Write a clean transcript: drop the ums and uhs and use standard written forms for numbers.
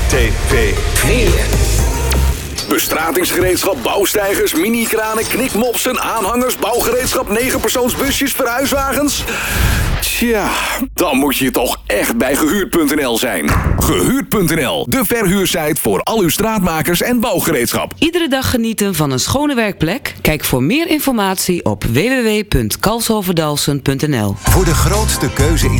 TV 4. Bestratingsgereedschap, bouwsteigers, mini-kranen, knikmopsen, aanhangers, bouwgereedschap, 9-persoonsbusjes, verhuiswagens. Tja, dan moet je toch echt bij Gehuurd.nl zijn. Gehuurd.nl, de verhuursite voor al uw straatmakers en bouwgereedschap. Iedere dag genieten van een schone werkplek? Kijk voor meer informatie op www.kalshoverdalsen.nl. Voor de grootste keuze in